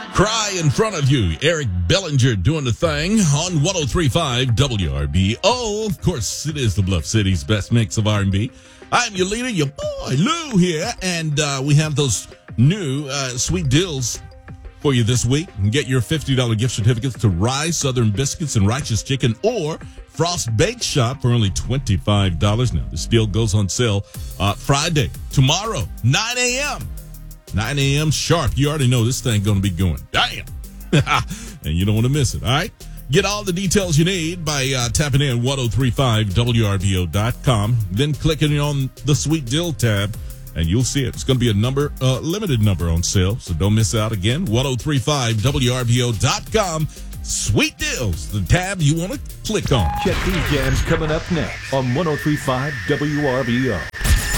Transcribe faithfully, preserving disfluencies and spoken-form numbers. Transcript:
Cry in front of you. Eric Bellinger doing the thing on one oh three point five W R B O. Of course, it is the Bluff City's best mix of R and B. I'm your leader, your boy Lou here, and uh, we have those new uh, sweet deals for you this week. You can get your fifty dollars gift certificates to Rise Southern Biscuits and Righteous Chicken or Frost Bake Shop for only twenty-five dollars. Now, this deal goes on sale uh, Friday, tomorrow, nine a.m. nine a.m. sharp. You already know this thing going to be going. Damn. And you don't want to miss it, all right? Get all the details you need by uh, tapping in ten thirty-five W R B O dot com, then clicking on the Sweet Deal tab, and you'll see it. It's going to be a number, uh, limited number on sale, so don't miss out. Again, ten thirty-five W R B O dot com. Sweet Deals, the tab you want to click on. Check these jams coming up next on ten thirty-five W R B O.